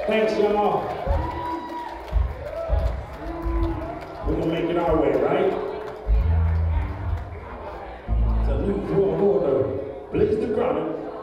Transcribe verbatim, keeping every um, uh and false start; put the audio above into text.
Thanks, y'all. We're gonna make it our way, right? It's a new world order. Blaze the ground.